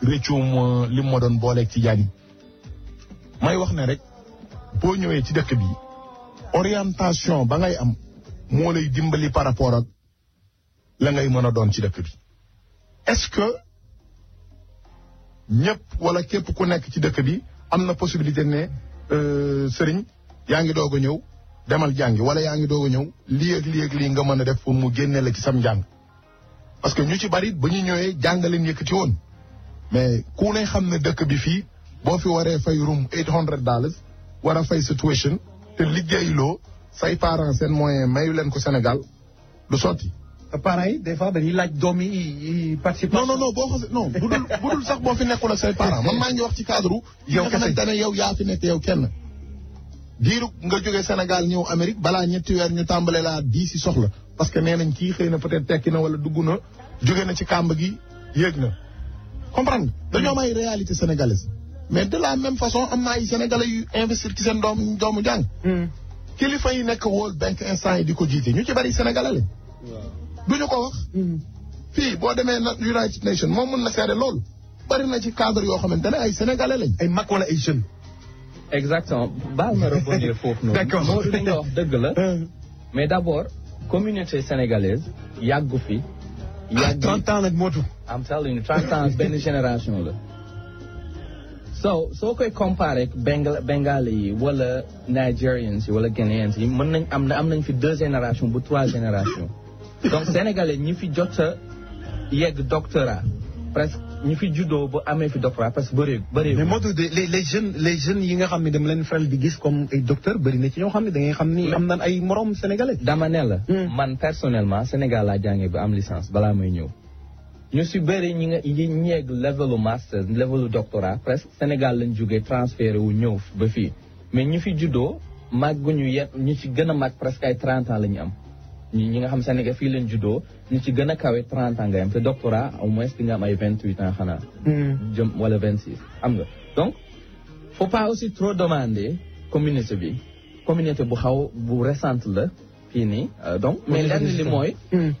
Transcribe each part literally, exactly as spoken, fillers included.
rëccum li ma doon booleeg ci jaan yi may wax ne rek boo ñëwee ci dëkk bi orientation ba ngay am moo lay dimbali par rapport ak la ngay mën a doon ci dëkk bi est-ce que ñëpp wala képp ku nekk ci dëkk bi am na possibilité ne sëriñ yaa ngi doog a ñëw demal jàngi wala yaa ngi doog a ñëw lii ak lii ak lii nga mën a def pour mu génne la ci sam njàng parce que ñu ci bari ba ñu ñëwee jàngaleen yëkkati woon mais ku ne xam ne dëkk bi fii boo fi waree fay room eight hundred dollars war a fay sa tuition te liggéeyuloo say parents seen moyen mayu leen ko Sénégal du sotti. parents yi des fois dañuy laaj doom yi participer. non non non boo xasee non bu dul bu dul sax boo fi nekkul ak say parents man maa ngi wax ci cadre. yow kese nga xamante ne yow yaa fi nekk yow kenn. diiru nga jógee Sénégal ñëw Amérique balaa ñetti weer ñu tàmbale laa di si soxla parce que nee nañ kii xëy na peut-être tekki na wala dugg na jóge na ci kàmb gi yéeg na. comprendre dañoo am ay réalité sénégalaise mais de la même façon am na ay sénégalais yu investir ci seen doom doomu jàng. kilifa yi nekk World Bank instant yi di ko jiite ñu ci bari sénégalais lañ. du ñu ko wax. fii boo demee United Nations moom mën na seede loolu bari na ci cadre yoo xamante ne ay sénégalais lañ. ay mag wala ay jeunes. exactement baal ma rebondir foofu noonu. d'accord Modou li nga wax dëgg la. mais d'abord communauté sénégalaise yàggu fi. yàgg trente ans nag Modou. am telling you trente ans benn génération la. so soo koy comparé ak Bengal Bengali yi wala Nigerians yi wala Ghanéens yi mën nañ am na am nañ fi deux générations bu trois générations. donc sénégalais ñi fi jot a yegg doctorat presque ñi fi juddoo ba amee fi doctorat parce que bëree bëree. mais Modou les les jeunes les jeunes yi nga xam ne dama leen faral di gis comme ay docteur bëri na ci ñoo xam ne da ngay xam ni am nan ay morom sénégalais. dama ne la. man personnellement Sénégal laa jàngee ba am licence balaa may ñëw. ñu si bëri ñi nga ñi ñeeg levelu master levelu doctorat presque Sénégal lañ jógee transféré wu ñëw ba fii mais ñi fi juddoo màgguñu yet ñu ci gën a màgg presque ay trente ans la ñu am. ñi ñi nga xam Sénégal fii leen juddoo ñu ci gën a kawe trente ans nga am te doctorat au moins di nga am ay vingt huit ans xanaa. jëm wala vingt six am nga. donc faut pas aussi trop demander communauté bi communauté bu xaw bu récente la fii nii donc. mais lenn li mooy.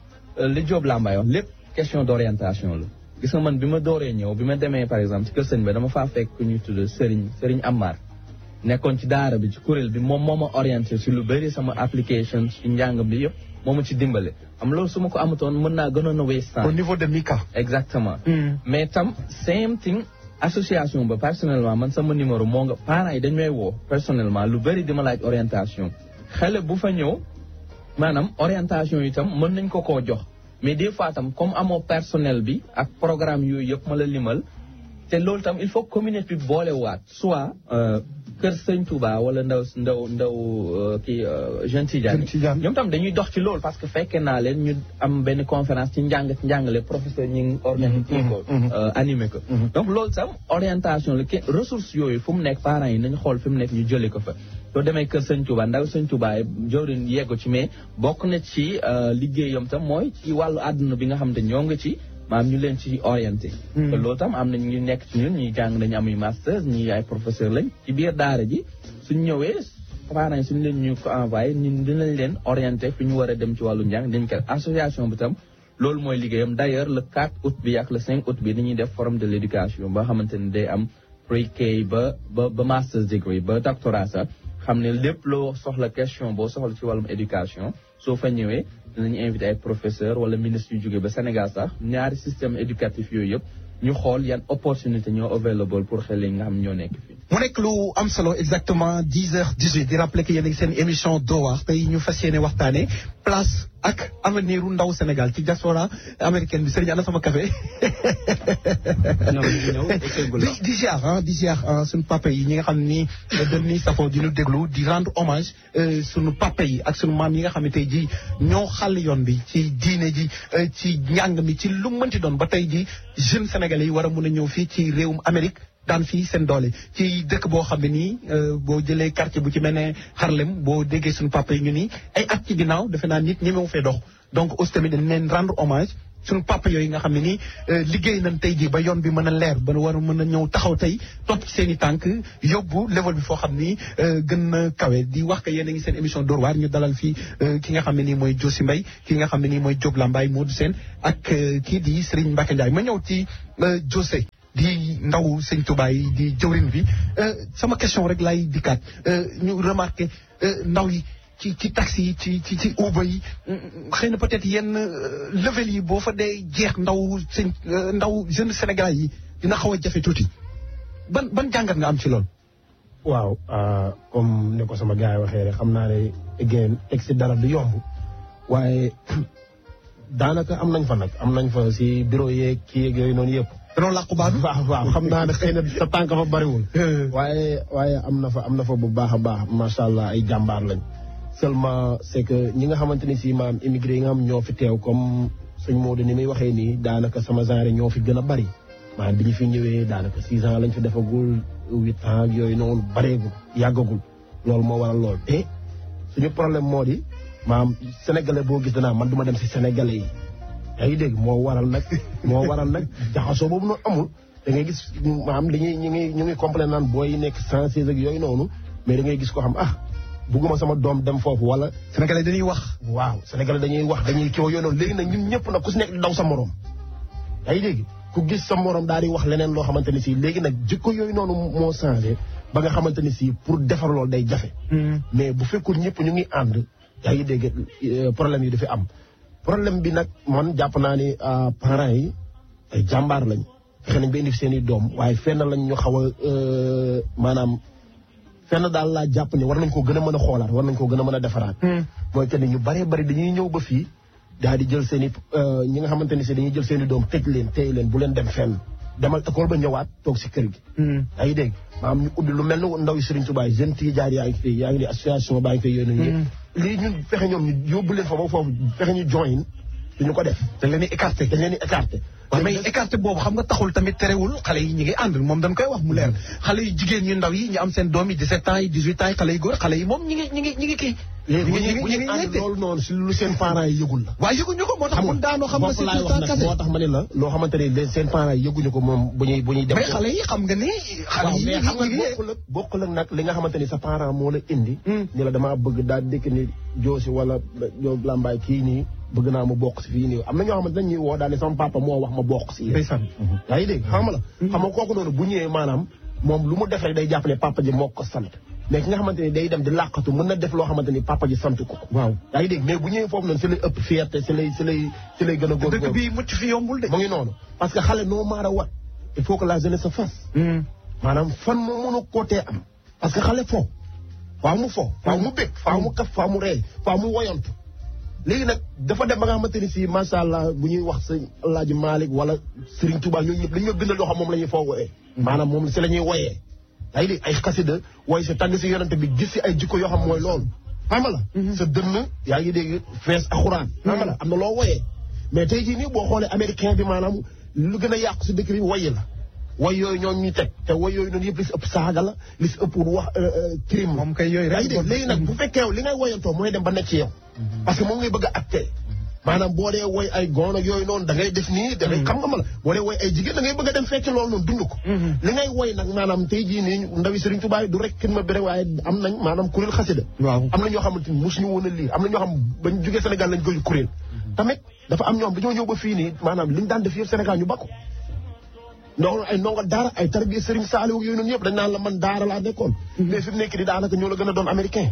li Diop Lambaye wax lépp question d'orientation la. gis nga man bi ma dooree ñëw bi ma demee par exemple ci kër sëñ bi dama faa fekk ku ñuy tudd Serigne Serigne Amar. nekkoon ci daara bi ci kuréel bi moom moo ma orienté si lu bëri sama application ci njàng bi yëpp. moo ma ci dimbale am loolu su ma ko amatoon mën naa gënoon a waste temps. au niveau de Mika. exactement. mais tam same thing association ba personnellement man sama numéro moo nga parents yi dañ may woo personnellement lu bëri di ma laaj orientation. xale bu fa ñëw maanaam orientation yi tam mën nañ ko koo jox mais des fois tam comme amoo personnel bi ak programme yooyu yëpp ma la limal te loolu tam il faut communauté bi boolewaat soit. Kër Sëñ Touba wala ndaw ndaw ndaw kii Jeune Tidiane ñoom tam dañuy dox ci loolu parce que fekkee naa leen ñu am benn conférence ci njàng ci njàngale professeur ñi ngi organisé ko animé ko donc loolu tam orientation la ke ressources yooyu fu mu nekk parents yi nañu xool fi mu nekk ñu jëlee ko fa soo demee Kër Sëñ Touba ndaw Sëñ Touba jawrin yeggo ci mais bokk na ci liggéeyam tam mooy ci wàllu àdduna bi nga xam ne ñoo nga ci maam ñu leen ci orienté. te loolu tam am na ñu nekk ci ñun ñuy jàng dañu amuy masters ñi ay professeur lañ ci biir daara ji suñ ñëwee parents yi suñu leen ñu ko envoyé ñun dinañ leen orienté fi ñu war a dem ci wàllu njàng dañ ko association bi tam loolu mooy liggéeyam d'ailleurs le quatre août bi ak le cinq août bi dañuy def forum de l'éducation ba xamante ne day am pre-K ba ba ba master's degree ba doctorat sax xam ne lépp loo soxla question boo soxla ci wàllum éducation soo fa ñëwee dinañu invité ay professeur wala ministre yu jóge ba Sénégal sax ñaari système éducatif yooyu yëpp ñu xool yan opportunité ñoo available pour xale yi nga xam ñoo nekk fii. mu nekk lu am solo exactement dix heures dix-huit di rappeler que yéen a ngi seen émission Dóor waar tey ñu fas yéene waxtaanee place ak avenir u ndaw Sénégal ci diaspora américaine bi Serigne ana sama café. di di ziar ah di ziar ah sunu papa yi ñi nga xam ni dañuy safoo di ñu déglu di rendre hommage sunu papa yi ak sunu maam yi nga xam ne tey jii ñoo xàll yoon bi ci diine ji ci njàng mi ci lu mënti doon ba tey jii jeunes sénégalais yi war a mun a ñëw fii ci réewum Amérique. daan fii seen doole ci dëkk boo xam ne nii boo jëlee quartier bu ci mel ne Harlem boo déggee suñu papa yi ñu nii ay at ci ginnaaw defe naa nit ñi mu fee dox donc aussi tamit dañ leen rendre hommage suñu papa yooyu nga xam ne nii liggéey nañ tey jii ba yoon bi mën a leer ba war a mën a ñëw taxaw tey topp ci seen i tànk yóbbu level bi foo xam ni gën na kawe di wax que yéen a ngi seen émission Dóor waar ñu dalal fii ki nga xam ne nii mooy Josie Mbaye ki nga xam ne nii mooy Diop Lambaye Modou Sène ak kii di Serigne Mbacké Ndiaye ma ñëw ci Josie di ndaw sëñ Touba yi di jëwrin bi sama question rek lay dikkaat ñu remarqué ndaw yi ci ci taxi yi ci ci ci Uber yi xëy na peut-être yenn level yi boo fa dee jeex ndaw sëñ ndaw jeune sénégalais yi dina xaw a jafe tuuti ban ban jàngat nga am ci loolu. waaw comme ne ko sama gars yi waxee rek xam naa ne again teg si dara du yomb waaye daanaka am nañ fa nag am nañ fa si bureau yeeg kii yeeg yooyu noonu yëpp. danoo làqu baadu. waaw waaw xam naa ne xëy na sa tànk fa bariwul. waaye waaye am na fa am na fa bu baax a baax macha allah ay jàmbaar lañ. seulement c'est que ñi nga xamante ni si maam immigré yi nga xam ñoo fi teew comme sëñ Modou ni muy waxee nii daanaka sama genre ñoo fi gën a bari. maanaam bi ñu fi ñëwee daanaka six ans lañ fi defagul huit ans yooyu noonu bareegul yàggagul loolu moo waral lool te suñu problème moo di maam sénégalais boo gis danaa man du ma dem si sénégalais yi. yaa ngi dégg moo waral nag moo waral nag jaxasoo boobu noonu amul da ngay gis maam li ñuy ñu ngi ñu ngi complet naan booy nekk cent seize ak yooyu noonu mais da ngay gis ko xam ah bugguma sama doom dem foofu wala. sénégalais dañuy wax. waaw sénégalais dañuy wax dañuy kii yooyu noonu léegi nag ñun ñëpp nag ku si nekk di daw sa morom yaa ngi dégg ku gis sa morom daal di wax leneen loo xamante ni si léegi nag jikko yooyu noonu moo changé ba nga xamante ni si pour defar loolu day jafe. mais bu fekkul ñëpp ñu ngi ànd yaa ngi dégg problème yi dafa am. problème bi nag man jàpp naa ni parents yi ay jàmbaar lañ fexe nañ ba indi seen i doom waaye fenn lañ ñu xaw a maanaam fenn daal laa jàpp ni war nañ koo gën a mën a xoolaat war nañ koo gën a mën a defaraat. mooy que ni ñu bëree bëri dañuy ñëw ba fii daal di jël seen i ñi nga xamante ni si dañuy jël seen i doom tëj leen téye leen bu leen dem fenn demal école ba ñëwaat toog si kër gi. yaa ngi dégg maanaam ñu ubbi lu mel ne ndaw yi Serigne Touba yi jeune tii jaar yaa ngi fi yaa ngi di association baa ngi fay yónni ñu lii ñun fexe ñoom ñu yóbbu leen fa ba foofu fexe ñu join duñu ko def dañ leen di écarté dañ leen di écarté waaw mais écarté boobu xam nga taxul tamit terewul xale yi ñi ngi ànd moom dañ koy wax mu leer xale yu jigéen ñu ndaw yi ñu am seen doom yi dix-sept ans yi dix-huit ans yi xale yu góor xale yi moom ñi ngi ñi ngi ñi ngi kii léegi bu ñu ànd loolu noonu si lu seen parents yi yëgul la waaw yëguñu ko moo tax mun daanoo xam nga si laay wax nag moo tax ma ne la loo xamante ne leen seen parents yi yëguñu ko moom bu ñuy bu ñuy dem mais xale yi xam nga ni xale yi mais xam nga bokkul ak bokkul ak nag li nga xamante ni sa parent moo la indi ni la damaa bëgg daal dëkk ni joosi wala joo lambaay kii nii bëgg naa ma bokk si fii nii am na ñoo xamante dañuy woo daal ne sama papa moo wax ma bokk si yéen yaa ngi dégg xam nga la xam nga kooku noonu bu ñëwee maanaam moom lu mu def rek day jàpp ne papa ji moo ko sant mais ki nga xamante ni day dem di làqatu mën na def loo xamante ni papa ji sant ko waaw yaa ngi dégg mais bu ñëwee foofu noonu si lay ëpp fierté si lay si lay si lay gën a góor dëkk bi mucc fi yombul de mu ngi noonu parce que xale noo maar a wat il faut que la jeunesse se fasse maanaam fan moo mën a kootee am parce que xale fo faaw mu fo faaw mu bég faaw mu kaf faaw mu rey faaw mu woyantu léegi nag dafa dem ba nga xamante ni si macha allah bu ñuy wax sëñ Alaaji Malick wala Serigne Touba ñooñu ñëpp dañu ñoo bindal loo xam moom la ñuy foogee maanaam moom si la ñuy woyee yaa ngi dégg ay xasida woy si tàgg si yonante bi gis si ay jikko yoo xam mooy loolu xam nga la sa dënn yaa ngi dégg fees ak xuraan xam nga la am na loo woyee mais tey jii nii boo xoolee américain bi maanaam lu gën a yàqu si dëkk bi woyi la woy yooyu ñoom ñuy teg te woy yooyu noonu yëpp li si ëpp saaga la li si ëpp wax crime moom kay yooyu yaa ngi dégg léegi nag bu fekkee li ngay woyantoo mooy dem ba nekk ci yow parce que moom ngay bëgg a acté maanaam boo dee woy ay goon ak yooyu noonu da ngay def nii da ngay xam nga ma la boo dee woy ay jigéen da ngay bëgg a dem fekk loolu noonu dund ko li ngay woy nag maanaam tey jii nii ndawi Serigne Touba du rek kin ma béré waaye am nañ maanaam kuréel xasida waaw am na ñoo xamante ni mosuñu woon a liir am na ñoo xam bañ jógee Sénégal lañ koy kuréel tamit dafa am ñoom dañoo ñëw ba fii nii maanaam liñ daan def yëpp Sénégal ñu bakko donc ay ndongo daara ay tarbiya Serigne Saliou yooyu noonu yëpp dañ naan la man daara laa nekkoon mais fi mu nekk di daanaka ñoo la gën a doon américain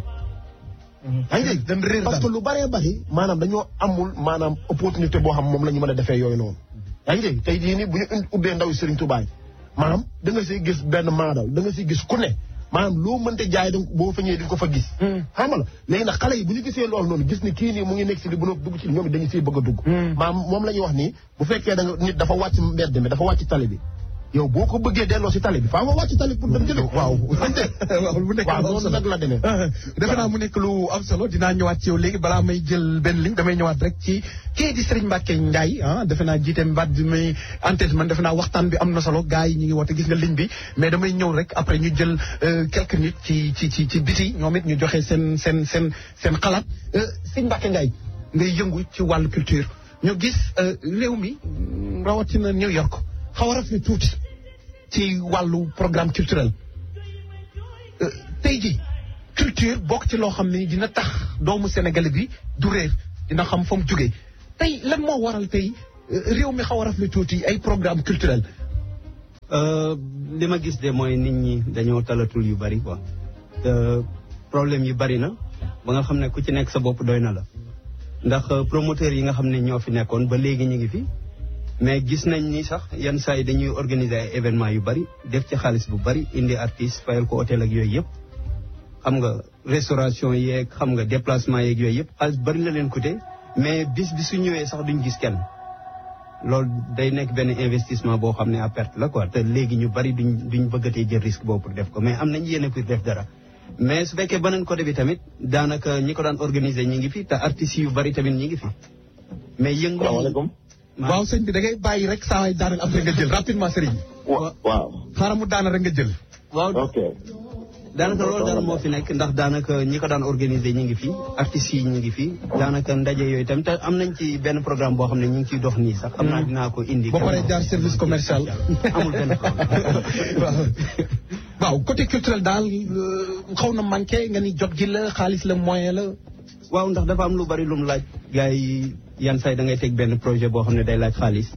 yaa ngi dégg parce que lu bëree bëri maanaam dañoo amul maanaam opportunité boo xam moom la ñu mën a defee yooyu noonu yaa ngi dégg tey jii nii bu ñu ubbee ndaw Serigne Touba maanaam da nga siy gis benn maadal da nga siy gis ku ne maanaam loo mënte jaay da boo fa ñëwee di nga ko fa gis xam nga la léegi nag xale yi bu ñu gisee loolu noonu gis ni kii nii mu ngi nekk si li bu no dugg ci li ñoom it dañu siy bëgg a dugg maanaam moom la ñuy wax nii bu fekkee da nga nit dafa wàcc mbedd mi dafa wàcc tali bi yow boo ko bëggee delloo si tali bi faa nga wàcc tali pour dem jëlee ko. waaw waaw mu nekk waaw noonu nag la demee. defe naa mu nekk lu am solo dinaa ñëwaat ci yow léegi balaa may jël benn ligne damay ñëwaat rek ci kii di Serigne Mbacké Ndiaye ah defe naa jiite mbaat bi may entête man defe naa waxtaan bi am na solo gars yi ñu ngi woote gis nga ligne bi mais damay ñëw rek après ñu jël quelques minutes ci ci ci ci biti ñoom it ñu joxe seen seen seen seen xalaat Serigne Mbacké Ndiaye ngay yëngu ci wàllu culture ñu gis réew mi rawatina New York xaw a rafet tuuti ci wàllu programme culturel tey ji culture bokk ci loo xam ne dina tax doomu Sénégalais bi du réer dina xam fa mu jógee tey lan moo waral tey réew mi xaw a rafet tuuti ay programme culturel li ma gis de mooy nit ñi dañoo talatul yu bari quoi te problème yu bari na ba nga xam ne ku ci nekk sa bopp doy na la ndax promoteurs yi nga xam ne ñoo fi nekkoon ba léegi ñu ngi fi mais gis nañ ni sax yenn saa yi dañuy organiser ay événements yu bari def ci xaalis bu bari indi artiste fayal ko hôtel ak yooyu yëpp xam nga restauration yeeg xam nga déplacement yeeg yooyu yëpp xaalis bari la leen coûté mais bis bi su ñëwee sax duñ gis kenn loolu day nekk benn investissement boo xam ne à perte la quoi te léegi ñu bari duñ duñ bëggatee jël risque boobu pour def ko mais am nañ yéene pour def dara mais su fekkee beneen côté bi tamit daanaka ñi ko daan organiser ñi ngi fi te artistes yu bari tamit ñi ngi fi mais yëngu. salaamaaleykum. waaw sëñ bi da ngay bàyyi rek saa waay daaneel après nga jël rapidement sëriñ bi. waaw. xaaral mu daana rek nga jël. waaw ok. daanaka loolu dara moo fi nekk ndax daanaka ñi ko daan organiser ñi ngi fi artistes yi ñi ngi fi daanaka ndaje yooyu tamit te am nañ ci benn programme boo xam ne ñu ngi ciy dox nii sax xam naa dinaa ko indi. boo paree jaar service commercial. amul benn problème. waaw côté culturel daal xaw na manqué nga ni jot gi la xaalis la moyen la. waaw ndax dafa am lu bari lu mu laaj. gars yi yan say da ngay teg benn projet boo xam ne day laaj xaalis.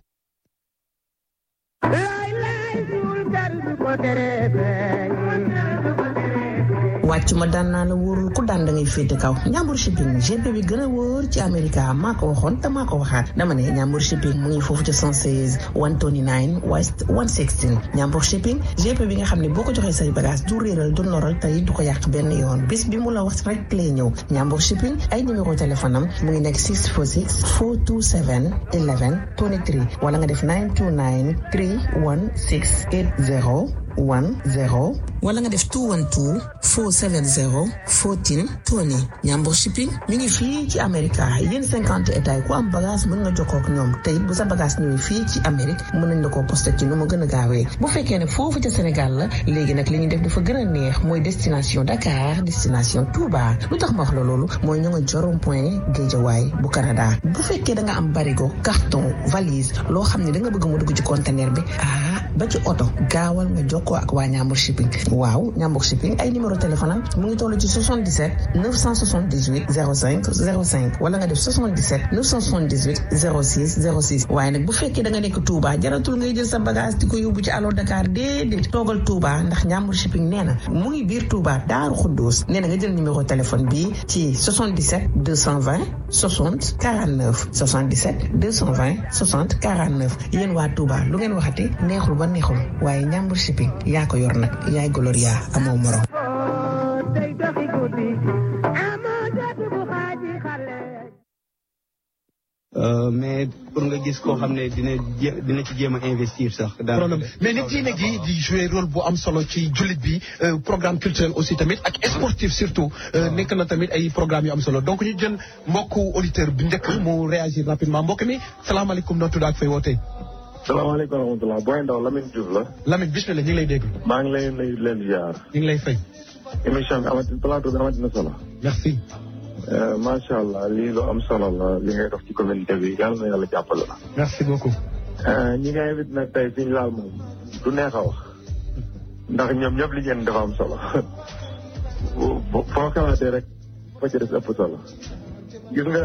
wàcc ma daan naa la wóorul ku daan da ngay féete kaw Njambur shipping G P bi gën a wóor ci America maa ko waxoon te maa ko waxaat dama ne Njambur shipping mu ngi foofu ci cent seize one twenty-nine West one sixteen Njambur shipping G P bi nga xam ne boo ko joxee say bagage du réeral du noral tey du ko yàq benn yoon bis bi mu la wax rek lay ñëw Njambur shipping ay numéro téléphone am mu ngi nekk six four six four two seven eleven twenty-three wala nga def nine two nine three one six eight zero one zero wala nga def two one two four seven zero fourteen twenty Njambur shipping ñu ngi fii ci Amérique yéen cinquante états yi ku am bagage mën nga jokkoo ak ñoom tey bu sa bagage ñëwee fii ci Amérique mën nañ la koo posté ci nu mu gën a gaawee bu fekkee ne foofu ca Sénégal la léegi nag li ñu def dafa gën a neex mooy destination Dakar destination Touba lu tax ma wax la loolu mooy ñoo nga jorom point Guédiawaye bu Canada bu fekkee da nga am barigo carton valise loo xam ne da nga bëgg mu dugg ci conteneur bi ah ba ci oto gaawal nga jokkoo ak waa Njambur shipping waaw Njambur shipping ay numéro téléphone am mu ngi toll ci soixante-dix-sept neuf cent soixante-dix-huit zéro cinq zéro cinq wala nga def soixante-dix-sept neuf cent soixante-dix-huit zéro six zéro six waaye nag bu fekkee da nga nekk Touba jaratul ngay jël sa bagage di ko yóbbu ci Allo Dakar déedéet toogal Touba ndax Njambur shipping nee na mu ngi biir Touba Daaru Xuddoos nee na nga jël numéro téléphone bi ci soixante-dix-sept deux cent vingt soixante quarante-neuf soixante-dix-sept deux cent vingt soixante quarante-neuf yéen waa Touba lu ngeen waxati neexul ba neexul waaye Njambur shipping yaa ko yor nag yaay Gloria amoo morom. mais pour nga gis koo xam ne dina dina ci jéem a investir sax. problème mais nit diine gi di jouer rôle bu am solo ci jullit bi programme culturel aussi tamit ak sportif surtout nekk na tamit ay programme yu am solo donc ñu jël mbokku auditeur bi njëkk mu réagir rapidement mbokk mi salaamaaleykum noo tudd ak fay wootee. salaamaaleykum wa rahmatulah Boy Ndaw Lamine Diouf la. Lamine bismillah ñu ngi lay dégg. maa ngi lay nuyu leen ziar. ñu ngi lay fay. émission bi amati plateau bi amati na solo. merci. macha allah lii lu am solo la li ngay def ci communauté bi yàlla na yàlla jàppale la. merci beaucoup. ñi ngay invité nag tey fi ñu laal moom du neex a wax ndax ñoom ñëpp li ngeen dafa am solo foo xalaatee rek fa ci des ëpp solo gis nga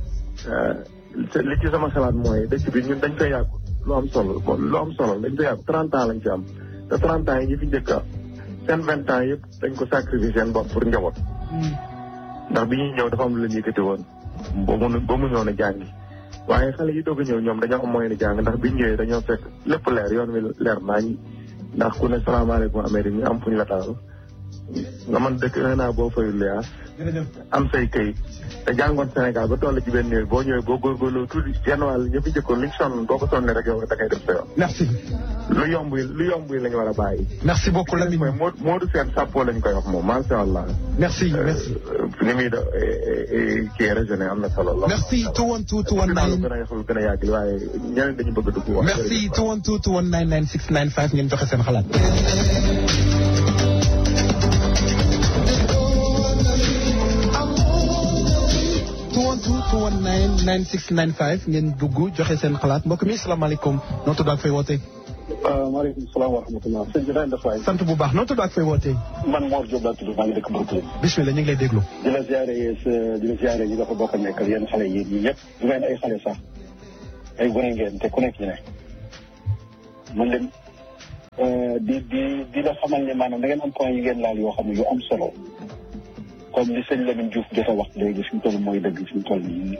li ci sama xalaat mooy dëkk bi ñun dañ koy yàgg lu am solo lu am solo dañ koy yàgg trente ans lañ fi am te trente ans yi ñi fi njëkk a seen vingt ans yëpp dañ ko sacrifier seen bopp pour njaboot. ndax bi ñuy ñëw dafa am lu leen yëkkati woon ba mu ba mu ñëw na jàngi waaye xale yi doog a ñëw ñoom dañoo am moyen de jàng ndax biñ ñëwee dañoo fekk lépp leer yoon wi leer nañ ndax ku ne salaamaaleykum Amérique ñu am fuñ la taal nga man dëkk nee naa boo fayul liaas am say këyit te jàngoon Sénégal ba toll ci benn niveau boo ñëwee boo góorgóorloo tuuti yenn wàll ñëpp njëkkoon liñ sonn boo ko sonnee rek yow da ngay def sa yoon. merci. lu yomb yi lu yomb yi lañ war a bàyyi. merci beaucoup Lamine. mooy moo Modou Sène Sapo lañ koy wax moom macha allah. merci merci. ni muy da kii régionné am na solo la. merci two one two two one nine. gën a yaxul gën a yàgg waaye ñeneen dañu bëgg a dugg wax. merci two one two two one nine nine six nine five ngeen joxe seen xalaat. two one two two one nine nine six nine five ngeen dugg joxe seen xalaat mbokk mi salaamaaleykum noo tudd ak fay wootee. maaleykum salaam wa rahmatulah. sëñ bi dañ def waay. sant bu baax noo tudd ak fay wootee. man Mor Diop laa tudd maa ngi dëkk Brooklyn. bismillah ñu ngi lay déglu. di la ziare di la ziare ñi nga ko bokk a nekkal yéen xale yi ñi ñëpp. du ngeen ay xale sax ay gone ngeen te ku nekk ñu ne. man leen di di di la xamal ne maanaam da ngeen am point yi ngeen laal yoo xam ne yu am solo comme li sëñ Lamine Diouf jot a wax léegi fi mu toll mooy dëgg fi mu toll nii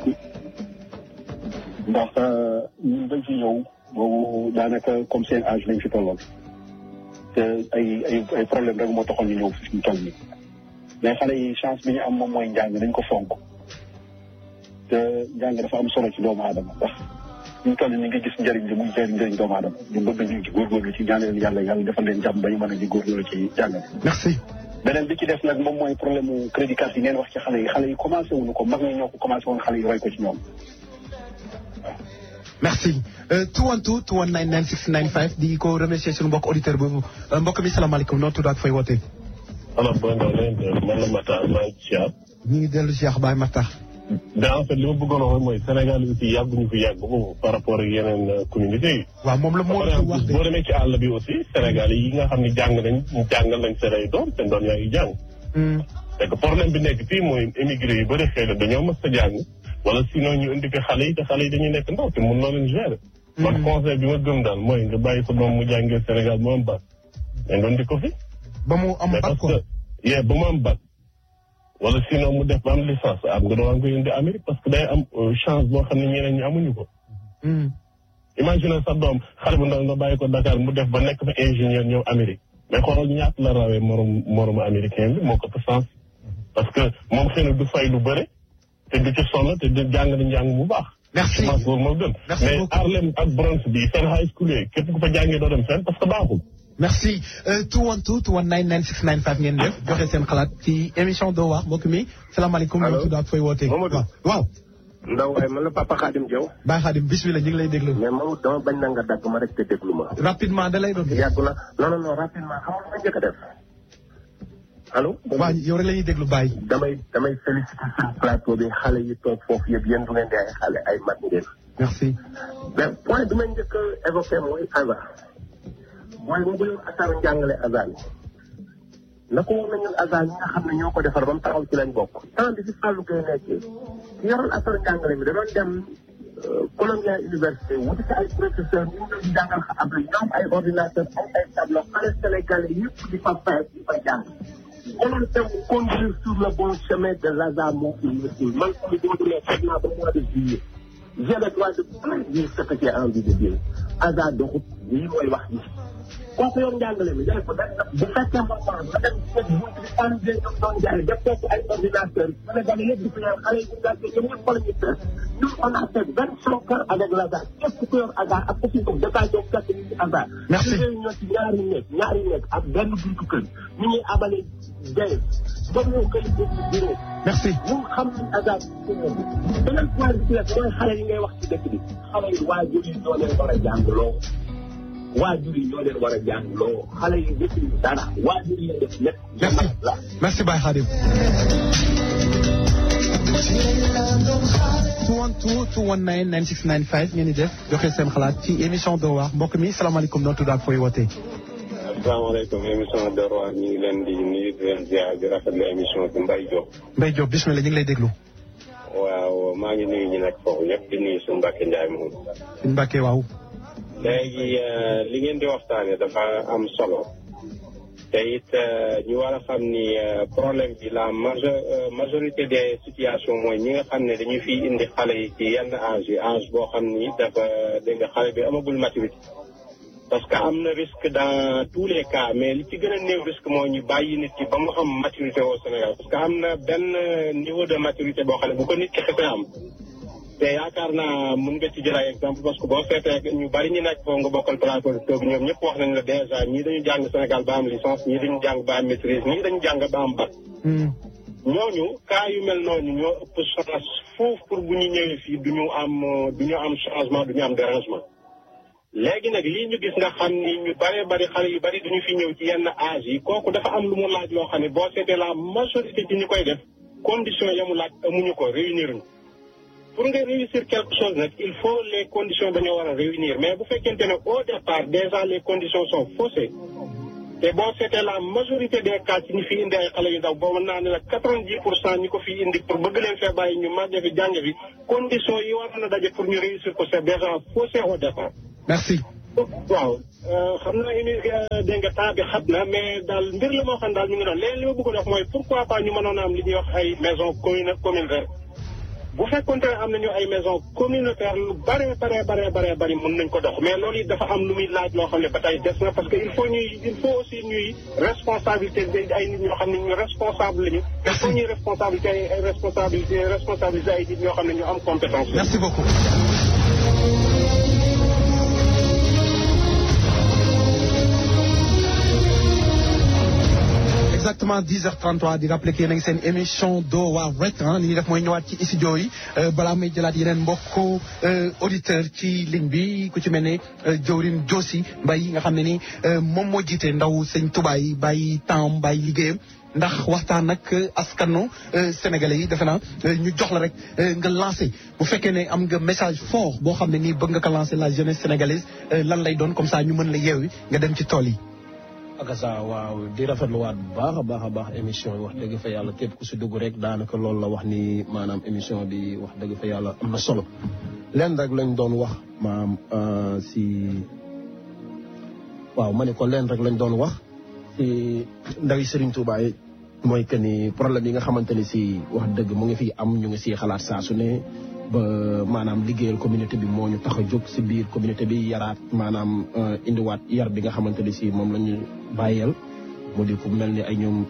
ndax ñun dañ fi ñëw boobu daanaka comme seen âge lañ fi tolloon te ay ay ay problème rek moo taxoon ñu ñëw fi mu toll nii mais xale yi chance bi ñu am moom mooy njàng dañ ko fonk te njàng dafa am solo ci doomu aadama ndax ñu toll ni ngi gis njëriñ li muy njëriñ njëriñ doomu aadama ñu bëgg ñu ci góorgóorlu ci ñaanal yàlla yàlla defal leen jàmm ba ñu mën a di góorgóorlu ci jàng. merci. beneen bi ci def nag moom mooy problème mu crédit carte yi ngeen wax ci xale yi xale yi commencé wuñu ko mag ñi ñoo ko commencé woon xale yi roy ko ci ñoom waaw. merci two one two two one nine nine six nine five di ko remercier suñu mbokk auditeur boobu mbokk mi salaamaaleykum noo tudd ak fay wootee. alors bon non leen man la Matar maa ngi ci ñu ngi dellu Cheikh Baye Matar. mais en fait li ma bëggoon a wax mooy Sénégal aussi yàgguñu fi yàgg boobu par rapport ak yeneen communauté yi. waaw moom la moo wax boo demee ci àll bi aussi Sénégal yi nga xam ne jàng nañ jàngal nañ seen ay doom seen doom yaa ngi jàng. c'est que problème bi nekk fii mooy émigré yu bëri xëy na dañoo mës a jàng wala sinon ñu indi fi xale yi te xale yi dañuy nekk ndaw te mun noo leen gérer. man conseil bi ma gëm daal mooy nga bàyyi sa doom mu jàngee Sénégal mu am bac. mais nga indi ko fi. ba mu am bac quoi mais ba mu am bac. wala sinon mu def ba am licence am nga doon ko indi Amérique parce que day am chance boo xam ne ñeneen ñi amuñu ko. imagine sa doom xale bu ndaw nga bàyyi ko Dakar mu def ba nekk fa ingénieur ñëw Amérique mais xoolal ñaata la rawee morom moromu américain bi moo ko ëpp chance. parce que moom xëy na du fay lu bëre te du ci sonn te du jàng na njàng bu baax. merci chance boobu moo gën. mais Harlem ak Bronx bi seen high school yooyu képp ku fa jàngee doo dem fenn parce que baaxul. merci two one two two one nine nine six nine five ngeen def joxe seen xalaat ci émission Doo Wax mbokk mi salaamaaleykum. allo tudd ak fooy wootee. Mamadou waaw. Ndaw waaye man la Papa Khadim Diaw. Baye Khadim bismillah ñu ngi lay déglu. mais Mamadou dama bañ na nga dagg ma rek te déglu ma. rapidement da lay doon. yàggu na non non non rapidement xam nga lu ma njëkk a def. allo. waaw yow rek la ñuy déglu Baye. damay damay félicité seen plateau bi xale yi toog foofu yëpp yéen du ngeen di ay xale ay mag ngeen. merci. mais point bi ma njëkk a évoqué mooy hasard. mooy mu bëri asaaru njàngale hasard yi. na ko war na ñun hasard ñi nga xam ne ñoo ko defar ba mu taxaw ci lañ bokk. temps bi si Fallou Gueye nekkee ki yoroon asaaru njàngale bi da doon dem Columbia Université wuti si ay professeur ñu ngi leen di jàngal xa ab ñoom ay ordinateur ay ay tableau xale sénégalais yëpp di fa fay di fa jàng. konoon tam conduire sur le bon chemin de hasard moo fi ñu man comme boo demee fekk naa ba mois de juillet. j'ai le droit de dire ce que j'ai envie de dire hasard doxut lii mooy wax ji. kooku yor njàngale mi dañ ko dañ bu fekkee moom moom nga dem fekk bunt bi Fallou ñoom doon jaay def foofu ay ordinateur Sénégal yëpp di ko yor xale yi ñu daal ñoom ñëpp fa la ñu fees ñun on a fait vingt cinq ans avec l'hasard képp ku yor hasard ak ku fi ñëw dafaa jóg fekk ñu ci hasard. merci ñu ñoo ci ñaari nekk ñaari nekk ak benn buntu kër ñu ñuy abale jaye ba ñëw kër yi ci bureau. merci ñun xam nañ hasard ci ñoom beneen point bi ci nekk mooy xale yi ngay wax ci dëkk bi xale yi waajur yi ñoo leen war a jàngaloo waajur yi ñoo leen war a jàngaloo xale yi defuñu dara waajur yi def lépp. merci merci Baye Khadim. two one two two one nine nine six nine five ngeen di def joxe seen xalaat ci émission Doo Wax mbokk mi salaamaaleykum noo tudd ak fooy wootee. asalaamaaleykum émission Doo Wax ñu ngi leen di nuyu di leen ziar di rafetlu émission bi Mbaye Diop. Mbaye Diop bismillah ñu ngi lay déglu. waaw maa ngi nuyu ñu nekk foofu ñëpp di nuyu suñu Mbacke Ndiaye moom. suñu Mbacke waaw. léegi li ngeen di waxtaane dafa am solo te it ñu war a xam ni problème bi la majorité des situations mooy ñi nga xam ne dañuy fiy indi xale yi ci yenn âge yi âge boo xam ni dafa dégg nga xale bi amagul maturité parce que am na risque dans tous les cas mais li ci gën a néew risque moo ñu bàyyi nit ki ba mu am maturité au Sénégal parce que am na benn niveau de maturité boo xam ne bu ko nit ki xasee am te yaakaar naa mun nga ci jël ay exemple parce que boo seetee ñu bari ñu nekk foofu nga bokkal plateau bi ñoom ñëpp wax nañ la déjà ñii dañu jàng Sénégal ba am licence ñii dañu jàng ba am maîtrise ñii dañu jàng ba am bac. ñooñu cas yu mel noonu ñoo ëpp chance foofu pour bu ñu ñëwee fii du ñu am du ñu am changement du ñu am dérangement. léegi nag lii ñu gis nga xam ni ñu bëree bëri xale yu bëri duñu fi ñëw ci yenn âge yi kooku dafa am lu mu laaj loo xam ne boo seetee la majorité ci ñu koy def conditions ya mu laaj amuñu ko réunir ñu. pour nga réussir quelque chose nag il faut les conditions dañoo war a réunir mais bu fekkente ne au départ déjà les conditions sont faussées te boo seetee la majorité des cas ci ñi fi indi ay xale yu ndaw boo mën naa ne la quatre-vingt-dix pour cent ñi ko fi indi pour bëgg leen fee bàyyi ñu màggee fi jànge fi conditions yi war na daje pour ñu réussir ko c'est déjà faussé au départ. merci. waaw xam naa émi dégg nga temps bi xat na mais daal mbir la moo xam daal mi ngi doon leneen li ma bëggoon wax mooy pourquoi pas ñu mënoon a am li ñuy wax ay maison commune communautaire bu fekkoonte ne am nañu ay maison communautaire lu bare bare bare bare bari mën nañ ko dox mais loolu it dafa am lu muy laaj loo xam ne ba tey des na parce que il faut ñuy il faut aussi ñuy responsabilité ay nit ñoo xam ne ñu responsable lañu il faut ñuy responsabilité ay responsabilité responsabilité ay nit ñoo xam ne ñu am compétence. Merci beaucoup. Exactement dix heures trente-trois di rappeler que yéen a ngi seen émission Doo Waar rek li ñuy def mooy ñëwaat ci studio yi balaa may jëlaat yeneen mbokku auditeur ci ligne bi ku ci mel ne jëwrin Josi Mbaye nga xam ne ni moom moo jiite ndaw sëñ Touba yi bàyyi temps bàyyi liggéeyam ndax waxtaan ak askanu sénégalais yi defe naa ñu jox la rek nga lancé bu fekkee ne am nga message fort boo xam ne nii bëgg nga ko lancé la jeunesse sénégalaise lan lay doon comme ça ñu mën la yeewi nga dem ci tool yi. akasa waaw di rafetluwaat bu baax a baax a baax émission yi wax dëgg fa yàlla képp ku si dugg rek daanaka loolu la wax ni maanaam émission bi wax dëgg fa yàlla am na solo leen rek lañ doon wax maam si waaw ma ne ko leen rek lañ doon wax si ndawi Serigne Touba yi mooy que ni problème yi nga xamante ni si wax dëgg mu ngi fi am ñu ngi si xalaat saa su ne ba maanaam liggéeyal communauté bi moo ñu tax a jóg si biir communauté bi yaraat maanaam indiwaat yar bi nga xamante ni si moom la ñu bàyyeel mu di ku mel ni ay ñoom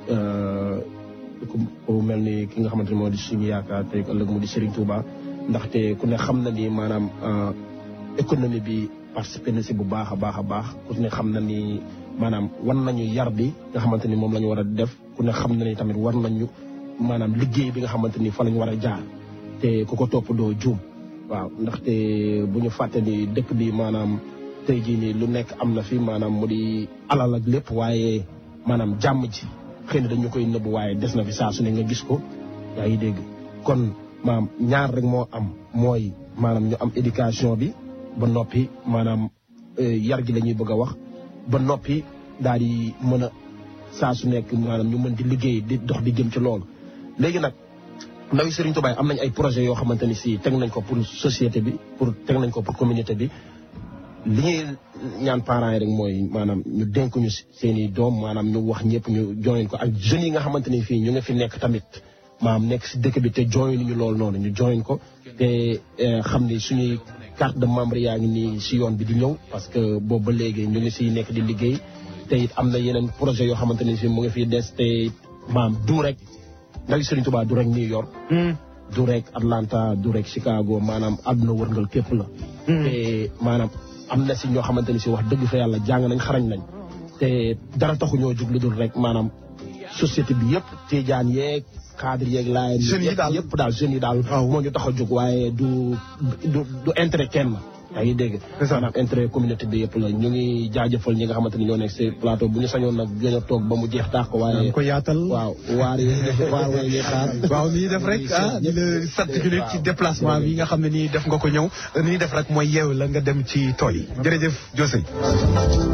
ku mel ni ki nga xamante ni moo di suñu yaakaar tey ëllëg mu di Serigne Touba ndaxte ku ne xam na ni maanaam économie bi participé na si bu baax a baax a baax ku ne xam na ni maanaam war nañu yar bi nga xamante ni moom la ñu war a def ku ne xam na ni tamit war nañu maanaam liggéey bi nga xamante ni fa la ñu war a jaar te ku ko topp doo juum waaw ndaxte bu ñu fàtte ni dëkk bi maanaam tey jii nii lu nekk am na fi maanaam mu di alal ak lépp waaye maanaam jàmm ji xëy na dañu koy nëbb waaye des na fi saa su ne nga gis ko yaa ngi dégg kon maanaam ñaar rek moo am mooy maanaam ñu am éducation bi ba noppi maanaam yar gi la ñuy bëgg a wax ba noppi daal di mën a saa su nekk maanaam ñu mën di liggéey di dox di jëm ci loolu léegi nag ndawi Serigne Touba am nañ ay projet yoo xamante ni si teg nañ ko pour société bi pour teg nañ ko pour communauté bi li ñuy ñaan parents yi rek mooy maanaam ñu dénk ñu seen i doom maanaam ñu wax ñëpp ñu join ko ak jeunes yi nga xamante ni fii ñu nga fi nekk tamit maanaam nekk si dëkk bi te join ñu loolu noonu ñu join ko te xam ni suñuy carte de membre yaa ngi nii si yoon bi di ñëw parce que boobu ba léegi ñu ngi siy nekk di liggéey te it am na yeneen projet yoo xamante ni fii mu ngi fiy des te maanaam du rek ndawi Serigne Touba du rek New York du rek Atlanta du rek Chicago maanaam àdduna wërngal képp la te maanaam am na si ñoo xamante ni si wax dëgg fa yàlla jàng nañ xarañ nañ te dara taxu ñoo jug lu dul rek maanaam société bi yëpp tijaan yeeg cadre yeeg laay yëpp daal jeunes yi daal moo ñu tax a jóg waaye du du du intérêt kenn yaa ngi dégg maanaam intérêt communauté bi yëpp la ñu ngi jaajëfal ñi nga xamante ni ñoo nekk si plateau bu ñu sañoon nag gën a toog ba mu jeex taax ko waaye ko yaatal waaw waar yi waar way ñuy xaar waaw li ñuy def rek ah di la sant ci déplacement bi nga xam ne nii def nga ko ñëw li ñuy def rek mooy yeew la nga dem ci tool yi jërëjëf José